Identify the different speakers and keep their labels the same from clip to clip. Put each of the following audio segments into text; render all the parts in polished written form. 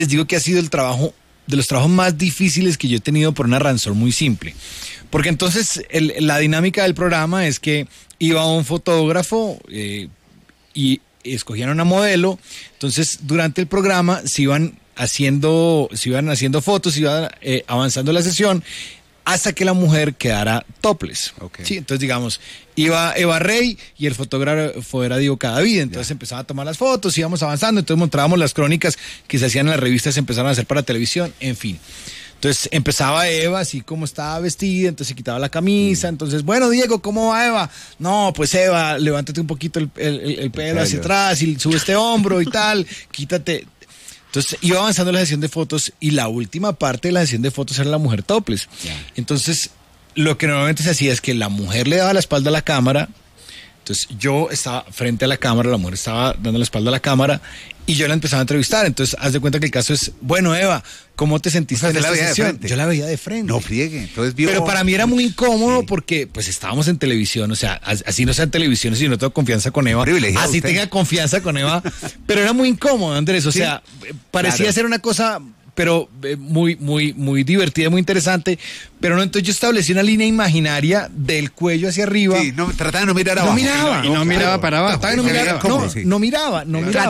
Speaker 1: les digo que ha sido de los trabajos más difíciles que yo he tenido por una razón muy simple. Porque entonces la dinámica del programa es que iba un fotógrafo y escogían una modelo. Entonces durante el programa se iban haciendo fotos, se iba avanzando la sesión hasta que la mujer quedara topless.
Speaker 2: Okay.
Speaker 1: Sí, entonces digamos, iba Eva Rey y el fotógrafo era Diego Cadavid, entonces empezaba a tomar las fotos, íbamos avanzando, entonces mostrábamos las crónicas que se hacían en las revistas, se empezaron a hacer para televisión, en fin. Entonces empezaba Eva, así como estaba vestida, entonces se quitaba la camisa, entonces, bueno, Diego, ¿cómo va Eva? No, pues Eva, levántate un poquito el pelo hacia atrás y sube este hombro y tal, quítate. Entonces iba avanzando la sesión de fotos y la última parte de la sesión de fotos era la mujer topless. Entonces lo que normalmente se hacía es que la mujer le daba la espalda a la cámara, entonces yo estaba frente a la cámara, la mujer estaba dando la espalda a la cámara y yo la empezaba a entrevistar. Entonces haz de cuenta que el caso es, bueno Eva, ¿cómo te sentiste en esta sesión? Yo la veía de frente.
Speaker 2: No friegue. Entonces
Speaker 1: pero para mí era muy incómodo porque pues estábamos en televisión, o sea, así no sea en televisión, si no tengo confianza con Eva, así usted tenga confianza con Eva, pero era muy incómodo, Andrés, o sea, parecía ser una cosa, pero muy divertida, muy interesante, pero no, entonces yo establecí una línea imaginaria del cuello hacia arriba.
Speaker 2: Sí, trataba de no mirar abajo.
Speaker 1: No miraba para abajo. No miraba.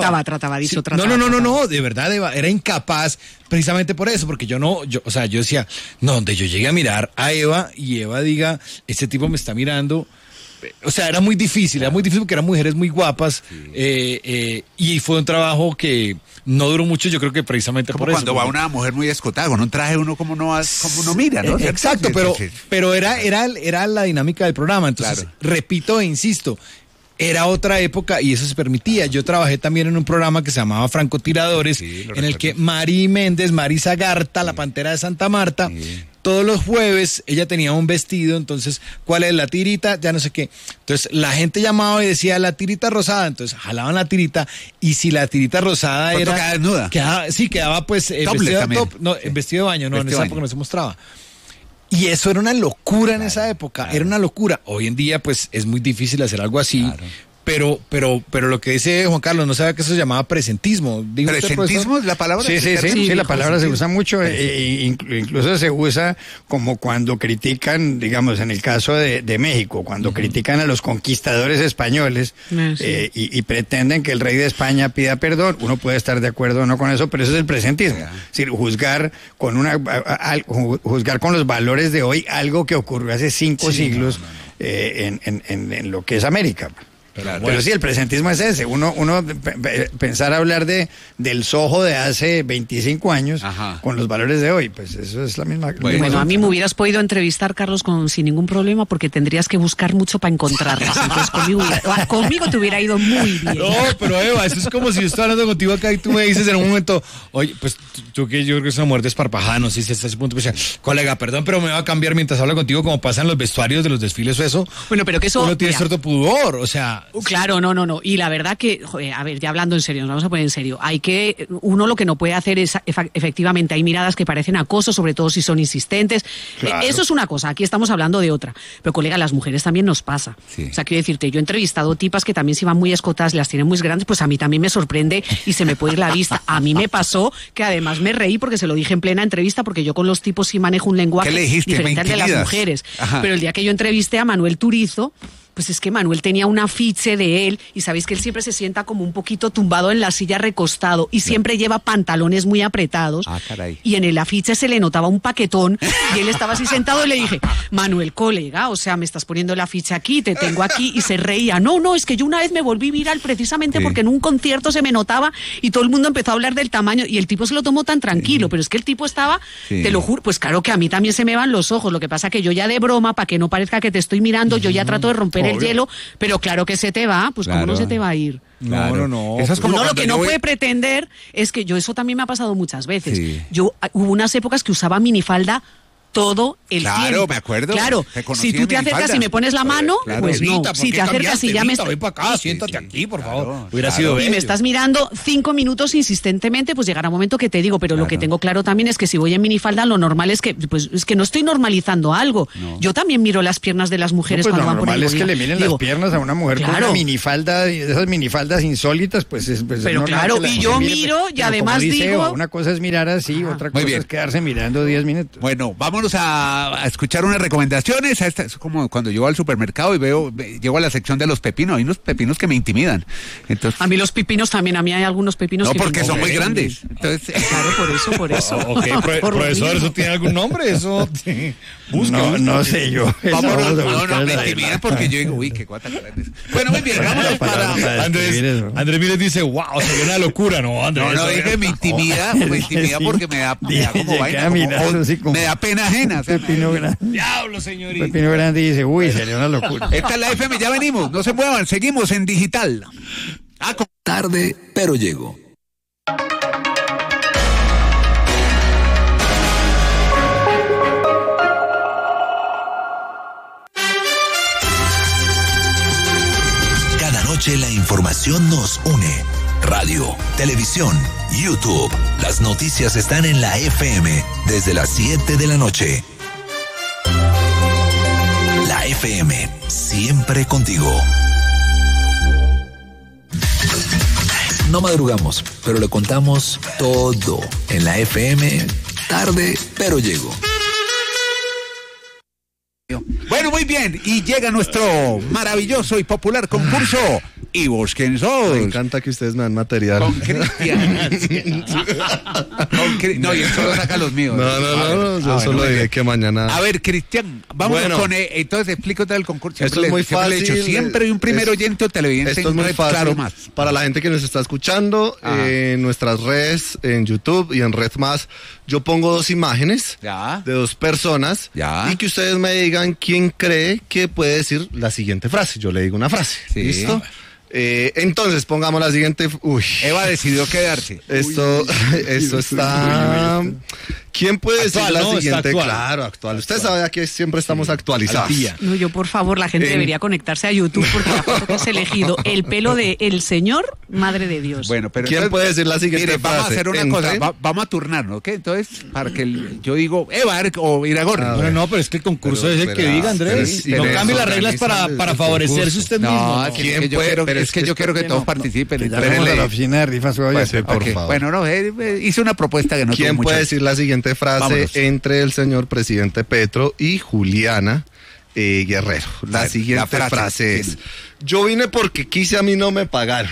Speaker 1: No, de verdad, Eva, era incapaz precisamente por eso, porque yo decía, no, donde yo llegue a mirar a Eva y Eva diga, este tipo me está mirando. O sea, era muy difícil porque eran mujeres muy guapas, y fue un trabajo que no duró mucho, yo creo que precisamente por eso.
Speaker 2: Cuando va una mujer muy escotada, con un traje uno como no mira, ¿no?
Speaker 1: Exacto, pero era la dinámica del programa, entonces repito e insisto, era otra época y eso se permitía. Yo trabajé también en un programa que se llamaba Francotiradores, en el que Mari Méndez, Mari Zagarta, la Pantera de Santa Marta, todos los jueves ella tenía un vestido, entonces, ¿cuál es la tirita? Ya no sé qué. Entonces, la gente llamaba y decía, la tirita rosada, entonces jalaban la tirita, y si la tirita rosada era...
Speaker 2: quedaba desnuda.
Speaker 1: Quedaba pues vestido de baño, en esa época no se mostraba. Y eso era una locura en esa época, era una locura. Hoy en día, pues, es muy difícil hacer algo así. Pero lo que dice Juan Carlos, no sabía que eso se llamaba presentismo.
Speaker 2: ¿Presentismo es la palabra?
Speaker 3: Sí, la palabra se usa mucho, incluso se usa como cuando critican, digamos, en el caso de México, cuando critican a los conquistadores españoles y pretenden que el rey de España pida perdón. Uno puede estar de acuerdo o no con eso, pero eso es el presentismo. Es decir, juzgar con los valores de hoy algo que ocurrió hace 5 siglos en lo que es América. Pero sí, el presentismo es ese. Uno pensar hablar del Soho de hace 25 años con los valores de hoy, pues eso es la misma.
Speaker 4: Bueno, a mí me hubieras podido entrevistar, Carlos, sin ningún problema, porque tendrías que buscar mucho para encontrarlas. Entonces conmigo te hubiera ido muy bien.
Speaker 1: No, pero Eva, eso es como si yo estoy hablando contigo acá y tú me dices en un momento, oye, pues tú que yo creo que es una mujer desparpajada, no sé si hasta ese punto, pues, colega, perdón, pero me va a cambiar mientras hablo contigo, como pasa en los vestuarios de los desfiles o eso.
Speaker 4: Bueno, pero que eso...
Speaker 1: Uno tiene cierto pudor, o sea...
Speaker 4: Claro, no. Y la verdad que, a ver, ya hablando en serio, nos vamos a poner en serio. Uno lo que no puede hacer es, efectivamente, hay miradas que parecen acoso, sobre todo si son insistentes. Claro. Eso es una cosa, aquí estamos hablando de otra. Pero, colega, a las mujeres también nos pasa. Sí. O sea, quiero decirte, yo he entrevistado tipas que también se van muy escotadas, las tienen muy grandes, pues a mí también me sorprende y se me puede ir la vista. A mí me pasó que además me reí porque se lo dije en plena entrevista, porque yo con los tipos sí manejo un lenguaje diferente al de las mujeres. Pero el día que yo entrevisté a Manuel Turizo, pues es que Manuel tenía un afiche de él y sabéis que él siempre se sienta como un poquito tumbado en la silla recostado y siempre lleva pantalones muy apretados. Y en el afiche se le notaba un paquetón y él estaba así sentado y le dije, Manuel, colega, o sea, me estás poniendo el afiche aquí, te tengo aquí, y se reía. No, es que yo una vez me volví viral precisamente porque en un concierto se me notaba y todo el mundo empezó a hablar del tamaño y el tipo se lo tomó tan tranquilo, pero es que el tipo estaba, te lo juro, pues claro que a mí también se me van los ojos, lo que pasa que yo ya de broma, para que no parezca que te estoy mirando, yo ya trato de romper el hielo, pero claro que se te va, pues cómo no se te va a ir.
Speaker 1: No.
Speaker 2: Eso es como
Speaker 4: lo que no puede pretender es que eso también me ha pasado muchas veces. Yo hubo unas épocas que usaba minifalda todo el tiempo.
Speaker 2: Claro, me acuerdo.
Speaker 4: Claro, si tú te acercas y me pones la mano,
Speaker 2: Claro.
Speaker 4: pues no.
Speaker 1: Evita, ¿por
Speaker 4: Si
Speaker 1: qué
Speaker 4: te acercas y ya me...
Speaker 1: Ven para acá, siéntate aquí, por favor. Hubiera sido
Speaker 4: Y me
Speaker 1: bello.
Speaker 4: estás mirando 5 minutos insistentemente, pues llegará un momento que te digo, pero lo que tengo claro también es que si voy en minifalda, lo normal es que, pues, es que no estoy normalizando algo. Yo también miro las piernas de las mujeres
Speaker 3: Pues
Speaker 4: cuando
Speaker 3: lo
Speaker 4: van por el
Speaker 3: normal es que le miren
Speaker 4: Digo,
Speaker 3: las piernas a una mujer con
Speaker 4: claro.
Speaker 3: una minifalda, esas minifaldas insólitas, pues es
Speaker 4: Pero
Speaker 3: normal
Speaker 4: claro,
Speaker 3: que la
Speaker 4: y
Speaker 3: mujer
Speaker 4: yo
Speaker 3: mire,
Speaker 4: miro, y
Speaker 3: pero
Speaker 4: además
Speaker 3: como dice
Speaker 4: digo-
Speaker 3: Eva, una cosa es mirar así, otra
Speaker 2: Muy
Speaker 3: cosa
Speaker 2: bien.
Speaker 3: es quedarse mirando 10 minutos.
Speaker 2: Bueno, vámonos a escuchar unas recomendaciones. Es como cuando yo voy al supermercado y llego a la sección de los pepinos. Hay unos pepinos que me intimidan. Entonces,
Speaker 4: A mí los pepinos también, a mí hay algunos pepinos
Speaker 2: no,
Speaker 4: que...
Speaker 2: porque
Speaker 4: me
Speaker 2: son muy
Speaker 4: incomodan.
Speaker 2: grandes. Entonces,
Speaker 4: Claro, por eso.
Speaker 1: Ok,
Speaker 4: Por lo
Speaker 1: profesor,
Speaker 4: mismo.
Speaker 1: ¿eso tiene algún nombre? Eso...
Speaker 3: No sé yo.
Speaker 2: vámonos.
Speaker 3: Vamos a
Speaker 2: No,
Speaker 3: buscar
Speaker 2: me
Speaker 3: la
Speaker 2: intimidan
Speaker 3: verdad.
Speaker 2: porque yo digo, uy, qué cuata grandes. Bueno, muy bien, vámonos para...
Speaker 3: Escribir eso.
Speaker 1: Andrés Mírez dice, wow, sería una locura, ¿no, Andrés?
Speaker 2: No, dije, me intimida
Speaker 3: Sí.
Speaker 2: porque me da como
Speaker 3: Llegué
Speaker 2: vaina,
Speaker 3: a mirar
Speaker 2: como-
Speaker 3: así como-
Speaker 2: me da pena ajena. o sea,
Speaker 3: Pepino grande.
Speaker 1: Diablo, señorita.
Speaker 3: Pepino grande y dice, uy, sería una locura.
Speaker 2: Esta es la FM, ya venimos, no se muevan, seguimos en digital.
Speaker 5: Tarde, pero llego. Cada noche la información nos une. Radio, televisión, YouTube. Las noticias están en la FM desde las 7 de la noche. La FM, siempre contigo. No madrugamos, pero le contamos todo en la FM. Tarde, pero llego.
Speaker 2: Bueno, muy bien, y llega nuestro maravilloso y popular concurso. ¿Y vos quién sos?
Speaker 6: Me encanta que ustedes me dan material.
Speaker 2: Con Cristian. No, y él solo saca los míos.
Speaker 6: No, yo solo
Speaker 2: muy
Speaker 6: diré
Speaker 2: bien.
Speaker 6: que mañana...
Speaker 2: A ver, Cristian, vamos
Speaker 6: Bueno.
Speaker 2: con... entonces, explícate el concurso.
Speaker 6: Esto es muy
Speaker 2: Siempre le he dicho,
Speaker 6: fácil.
Speaker 2: siempre hay un primer oyente o televidente.
Speaker 6: Esto es muy fácil.
Speaker 2: Claro más.
Speaker 6: Para la gente que nos está escuchando, en nuestras redes, en YouTube y en Red Más, yo pongo 2 imágenes
Speaker 2: Ya.
Speaker 6: de 2 personas
Speaker 2: Ya.
Speaker 6: y que ustedes me digan quién cree que puede decir la siguiente frase. Yo le digo una frase.
Speaker 2: Sí.
Speaker 6: ¿Listo? Entonces, pongamos la siguiente... Uy.
Speaker 2: Eva decidió quedarse.
Speaker 6: Esto está... ¿Quién puede decir
Speaker 1: Actual,
Speaker 6: la
Speaker 1: ¿no? Está
Speaker 6: siguiente?
Speaker 1: actual.
Speaker 6: Claro, actual. Usted sabe que siempre estamos actualizados.
Speaker 1: al día.
Speaker 4: No, yo por favor, la gente debería conectarse a YouTube porque la foto que has elegido, el pelo de el señor, madre de Dios.
Speaker 2: Bueno, pero
Speaker 6: ¿Quién puede decir la siguiente
Speaker 2: mire, vamos a
Speaker 6: frase?
Speaker 2: hacer una
Speaker 6: Entre-
Speaker 2: cosa, vamos a turnarnos, ¿ok? Entonces, para que yo digo, Eva o Iragorri.
Speaker 6: A
Speaker 1: No,
Speaker 6: ver.
Speaker 1: no, pero es que el concurso es el que diga, Andrés.
Speaker 6: pero
Speaker 1: No
Speaker 6: es-
Speaker 1: cambie las reglas para
Speaker 6: organizan el
Speaker 1: favorecerse usted mismo.
Speaker 2: No,
Speaker 1: ¿no?
Speaker 2: es que
Speaker 6: ¿Quién
Speaker 2: yo
Speaker 6: puede?
Speaker 2: quiero,
Speaker 6: Pero
Speaker 2: es
Speaker 6: es
Speaker 2: que
Speaker 6: que
Speaker 2: yo quiero que todos participen.
Speaker 3: Que
Speaker 2: Entonces,
Speaker 3: llamemos a la
Speaker 2: le-
Speaker 3: oficina de rifas o algo.
Speaker 6: Sí, por
Speaker 2: ok.
Speaker 6: favor.
Speaker 2: Bueno, no, hice una propuesta que no
Speaker 6: ¿Quién
Speaker 2: tuvo mucha-
Speaker 6: puede decir la siguiente frase
Speaker 2: Vámonos.
Speaker 6: entre el señor presidente Petro y Juliana Guerrero?
Speaker 2: A
Speaker 6: La
Speaker 2: ver,
Speaker 6: siguiente
Speaker 2: la frase,
Speaker 6: frase es:
Speaker 2: ¿quién?
Speaker 6: yo vine porque quise, a mí no me pagaron.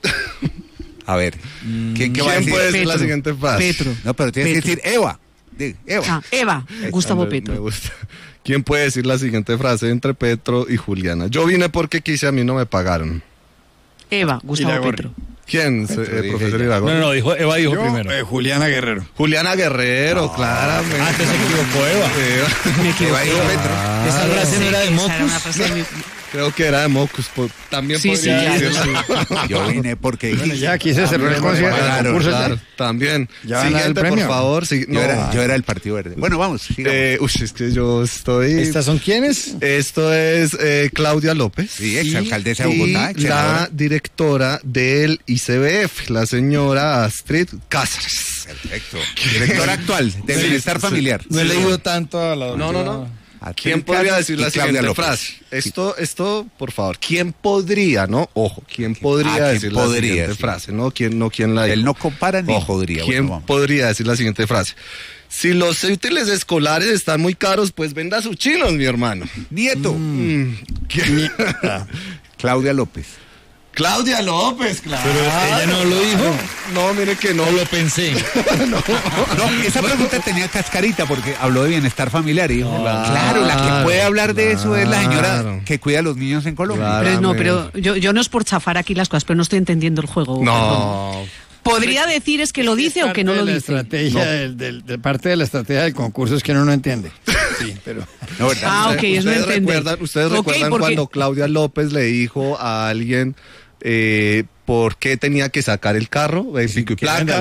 Speaker 2: A ver, ¿quién qué va a
Speaker 6: ¿Quién
Speaker 2: decir?
Speaker 6: puede decir la
Speaker 4: Petro.
Speaker 6: siguiente frase?
Speaker 4: Petro.
Speaker 2: No, pero tienes que
Speaker 4: Petro.
Speaker 2: decir Eva. Eva.
Speaker 4: Ah, Eva, Gustavo
Speaker 6: Me
Speaker 4: Petro.
Speaker 6: gusta. ¿Quién puede decir la siguiente frase entre Petro y Juliana? Yo vine porque quise, a mí no me pagaron.
Speaker 4: Eva, Gustavo
Speaker 3: Iragorri.
Speaker 4: Petro.
Speaker 6: ¿Quién, profesor Iragorri?
Speaker 1: No, Eva dijo
Speaker 3: Yo,
Speaker 1: primero.
Speaker 3: Juliana Guerrero.
Speaker 6: Juliana Guerrero, claramente.
Speaker 1: Antes se equivocó Eva.
Speaker 4: Me equivoqué.
Speaker 2: Eva dijo Petro.
Speaker 1: Esa frase no era de
Speaker 4: Esa era una
Speaker 1: Mocus.
Speaker 4: frase de mi-
Speaker 6: Creo que era de Mocus. También
Speaker 4: Sí,
Speaker 6: podría
Speaker 4: sí, claro,
Speaker 6: decirla.
Speaker 2: Yo vine porque
Speaker 3: Bueno, ya aquí se cerró el concierto. el
Speaker 2: Claro,
Speaker 3: concurso.
Speaker 6: Claro, también.
Speaker 3: ¿Ya van a dar el
Speaker 6: Siguiente, por
Speaker 3: premio?
Speaker 6: favor.
Speaker 2: yo era el Partido Verde. Bueno, vamos. sigamos.
Speaker 6: Es que yo estoy...
Speaker 1: ¿Estas son quiénes?
Speaker 6: Esto es Claudia López.
Speaker 2: Sí, exalcaldesa de Bogotá,
Speaker 6: Y
Speaker 2: ex senadora.
Speaker 6: la directora del ICBF, la señora Astrid Cáceres.
Speaker 2: Perfecto. Directora actual de Bienestar Familiar.
Speaker 1: No he leído tanto a la
Speaker 6: No.
Speaker 2: Astrid
Speaker 6: ¿Quién podría
Speaker 2: Cáceres
Speaker 6: decir
Speaker 2: y
Speaker 6: la
Speaker 2: Claudia
Speaker 6: siguiente
Speaker 2: López.
Speaker 6: frase? Esto, por favor, ¿quién podría, no? Ojo, ¿quién podría
Speaker 2: ¿quién
Speaker 6: decir la
Speaker 2: podría
Speaker 6: siguiente
Speaker 2: decir?
Speaker 6: frase? No, ¿quién la dijo?
Speaker 2: Él no compara ni
Speaker 6: Ojo,
Speaker 2: podría.
Speaker 6: ¿Quién
Speaker 2: Bueno, vamos.
Speaker 6: podría decir la siguiente frase? Si los útiles escolares están muy caros, pues venda sus chinos, mi hermano.
Speaker 2: Nieto.
Speaker 6: ¿Quién?
Speaker 2: Claudia López.
Speaker 6: Claudia López, claro.
Speaker 1: Pero ella no lo dijo.
Speaker 6: No, mire que no.
Speaker 1: No lo pensé.
Speaker 2: No, esa pregunta tenía cascarita porque habló de bienestar familiar y dijo, claro, la que puede hablar de eso es la señora
Speaker 6: Claro.
Speaker 2: que cuida a los niños en Colombia.
Speaker 6: Claro.
Speaker 4: Pero no,
Speaker 6: Claramente.
Speaker 4: pero yo no es por chafar aquí las cosas, pero no estoy entendiendo el juego.
Speaker 6: No.
Speaker 4: ¿Podría decir es que lo dice o que no lo
Speaker 3: la
Speaker 4: dice?
Speaker 3: estrategia, de parte de la estrategia del concurso es que uno no entiende. Sí, pero...
Speaker 2: No, ¿verdad?
Speaker 4: Ah, ok, es no entender.
Speaker 6: ¿Ustedes
Speaker 4: Ok,
Speaker 6: recuerdan
Speaker 4: porque-
Speaker 6: cuando Claudia López le dijo a alguien por qué tenía que sacar el carro, el pico y
Speaker 1: que
Speaker 6: placa?
Speaker 1: véndalo.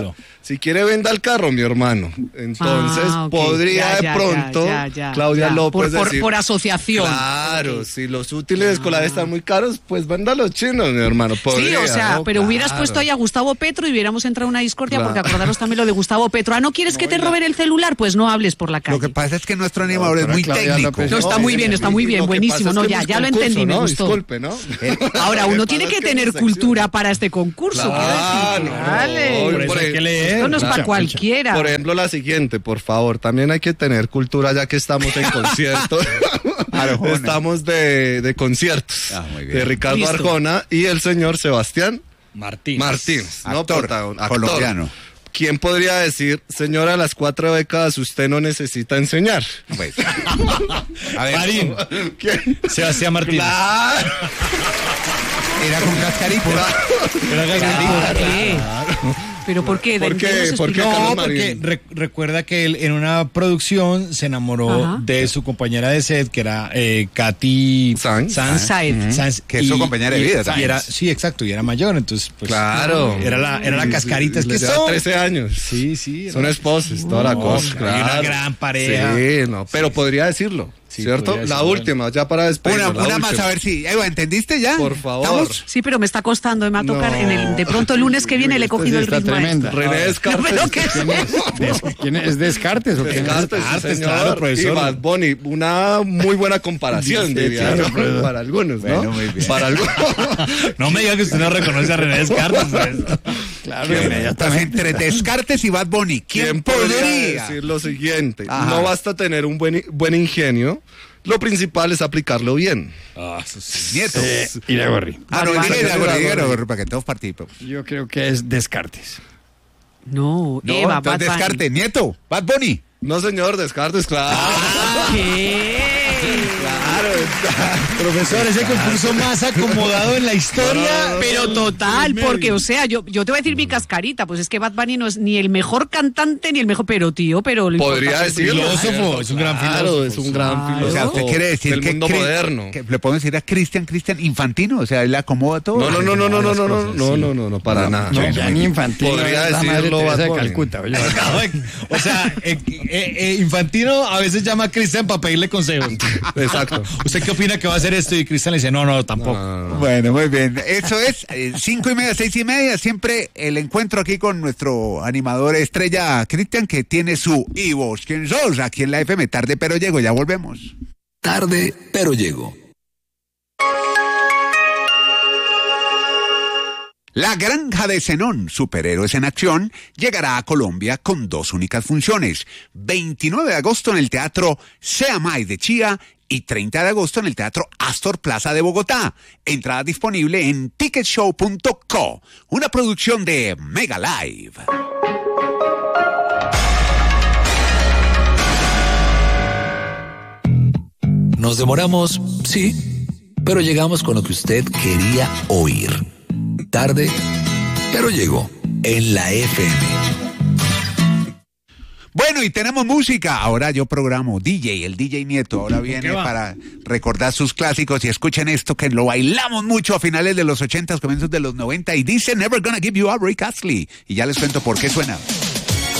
Speaker 6: Si quiere, venda el carro, mi hermano. Entonces, podría de pronto Claudia López decir...
Speaker 4: Por asociación.
Speaker 6: Claro, si los útiles escolares están muy caros, pues venda los chinos, mi hermano. Podría,
Speaker 4: sí, o sea,
Speaker 6: ¿no?
Speaker 4: pero hubieras puesto ahí a Gustavo Petro y hubiéramos entrado en una discordia, porque acordaros también lo de Gustavo Petro. ¿No quieres que te roben el celular? Pues no hables por la calle.
Speaker 2: Lo que pasa es que nuestro animador es muy técnico.
Speaker 4: No, está muy bien, buenísimo. No, ya lo entendí, me gustó.
Speaker 6: Disculpe, ¿no?
Speaker 4: Ahora, uno tiene que tener cultura para este concurso.
Speaker 6: Claro,
Speaker 4: Esto no es para cualquiera.
Speaker 6: Por ejemplo, la siguiente, por favor. También hay que tener cultura ya que estamos en concierto. Estamos de conciertos. De Ricardo Arjona y el señor Sebastián Martínez.
Speaker 2: Actor colombiano.
Speaker 6: ¿Quién podría decir, señora, a las 4 décadas usted no necesita enseñar?
Speaker 2: Pues.
Speaker 1: A ver, Marín.
Speaker 6: ¿Quién?
Speaker 1: Sebastián Martínez.
Speaker 6: Claro.
Speaker 2: Era con cascarita.
Speaker 4: ¿Pero por qué?
Speaker 6: ¿Por qué?
Speaker 1: No, porque recuerda que él en una producción se enamoró de su compañera de set, que era Katy Sáenz,
Speaker 2: que es su compañera de vida también.
Speaker 1: Sí, exacto, y era mayor, entonces pues
Speaker 6: claro.
Speaker 1: Era la cascarita. Es que son
Speaker 6: 13 años.
Speaker 1: Sí.
Speaker 6: Son esposos, toda la cosa.
Speaker 1: Claro. Y una gran pareja.
Speaker 6: Sí, no, pero podría decirlo. Sí, ¿cierto? La última, ya para despedir.
Speaker 2: Una más, a ver si. ¿Entendiste ya?
Speaker 6: Por favor.
Speaker 2: ¿Estamos?
Speaker 4: Sí, pero me está costando, me va a tocar de pronto el lunes que viene le he cogido el ritmo.
Speaker 6: René Descartes.
Speaker 3: ¿Quién es Descartes?
Speaker 6: Descartes, señor.
Speaker 1: Claro, profesor.
Speaker 6: Y Bad Bunny, una muy buena comparación, diría.
Speaker 3: Claro,
Speaker 6: para algunos, ¿no?
Speaker 2: Bueno, muy bien.
Speaker 6: Para algunos.
Speaker 1: No me diga que usted no reconoce a René Descartes. Pues.
Speaker 3: Claro,
Speaker 2: Entonces, entre Descartes y Bad Bunny, ¿quién podría
Speaker 6: decir lo siguiente?
Speaker 2: Ajá.
Speaker 6: No basta tener un buen ingenio. Lo principal es aplicarlo bien.
Speaker 2: Nieto.
Speaker 3: Iragorri.
Speaker 2: Iragorri, para que todos participemos.
Speaker 3: Yo creo que es Descartes.
Speaker 4: No, Eva, Bad Bunny.
Speaker 2: Descartes, Nieto, Bad Bunny.
Speaker 6: No, señor, Descartes, claro.
Speaker 4: ¿Qué?
Speaker 6: Claro.
Speaker 1: Profesor, ese concurso más acomodado en la historia.
Speaker 4: Pero total, porque, o sea, yo te voy a decir mi cascarita, pues es que Bad Bunny no es ni el mejor cantante ni el mejor, pero lo
Speaker 6: podría decirlo.
Speaker 1: Filósofo, es un gran filósofo.
Speaker 6: Es un gran filósofo.
Speaker 2: O sea, usted quiere decir
Speaker 6: del mundo moderno.
Speaker 2: Que le podemos decir a Cristian Infantino, o sea, él acomoda todo.
Speaker 6: No, para nada.
Speaker 3: No, ya ni Infantino.
Speaker 6: Podría decirlo
Speaker 3: de Calcuta.
Speaker 1: O sea, Infantino a veces llama a Cristian para pedirle consejos.
Speaker 6: Exacto.
Speaker 1: ¿Usted qué opina que va a hacer esto? Y Cristian le dice, no, tampoco.
Speaker 6: No.
Speaker 2: Bueno, muy bien. Eso es 5:30, 6:30. Siempre el encuentro aquí con nuestro animador estrella, Cristian, que tiene su ¿Y vos quién sos? Aquí en la FM. Tarde, pero llego. Ya volvemos.
Speaker 5: Tarde, pero llego.
Speaker 2: La Granja de Zenón, Superhéroes en Acción, llegará a Colombia con 2 únicas funciones. 29 de agosto en el Teatro Seamay de Chía y 30 de agosto en el Teatro Astor Plaza de Bogotá. Entrada disponible en ticketshow.co. Una producción de Mega Live.
Speaker 5: Nos demoramos, sí, pero llegamos con lo que usted quería oír. Tarde, pero llegó en la FM.
Speaker 2: Bueno, y tenemos música. Ahora yo programo DJ, el DJ Nieto. Ahora viene para recordar sus clásicos. Y escuchen esto, que lo bailamos mucho a finales de los 80, comienzos de los 90. Y dice Never Gonna Give You Up, Rick Astley. Y ya les cuento por qué suena.